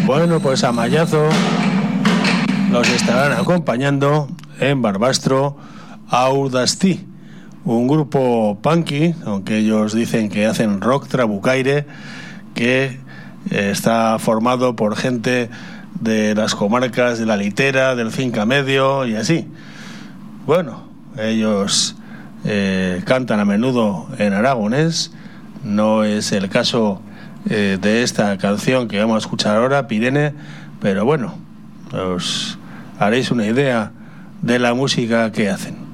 Bueno, pues a Mallazo los estarán acompañando en Barbastro Audastí, un grupo punky, aunque ellos dicen que hacen rock trabucaire, que está formado por gente de las comarcas de la Litera, del Cinca Medio y así. Bueno, ellos cantan a menudo en aragonés. No es el caso de esta canción que vamos a escuchar ahora, Pirene, pero bueno, os haréis una idea de la música que hacen.